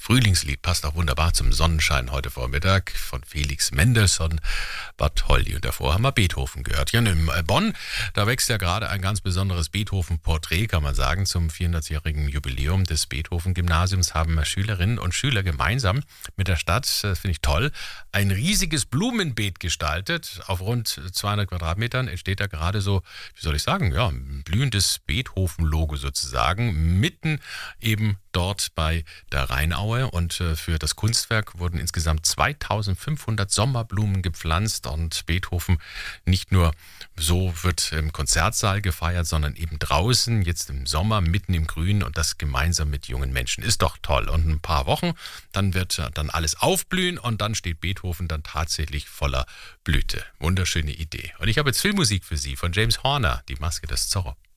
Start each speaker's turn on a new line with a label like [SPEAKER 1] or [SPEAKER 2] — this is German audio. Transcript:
[SPEAKER 1] Frühlingslied, passt auch wunderbar zum Sonnenschein heute Vormittag von Felix Mendelssohn Bartholdy. Und davor haben wir Beethoven gehört. Ja, in Bonn, da wächst ja gerade ein ganz besonderes Beethoven-Porträt, kann man sagen. Zum 400-jährigen Jubiläum des Beethoven-Gymnasiums haben Schülerinnen und Schüler gemeinsam mit der Stadt, das finde ich toll, ein riesiges Blumenbeet gestaltet. Auf rund 200 Quadratmetern entsteht da gerade so, wie soll ich sagen, ja, ein blühendes Beethoven-Logo sozusagen, mitten eben dort bei der Rheinaue. Und für das Kunstwerk wurden insgesamt 2500 Sommerblumen gepflanzt. Und Beethoven nicht nur so wird im Konzertsaal gefeiert, sondern eben draußen, jetzt im Sommer, mitten im Grün und das gemeinsam mit jungen Menschen. Ist doch toll. Und in ein paar Wochen, dann wird dann alles aufblühen und dann steht Beethoven dann tatsächlich voller Blüte. Wunderschöne Idee. Und ich habe jetzt Filmmusik für Sie von James Horner, Die Maske des Zorro.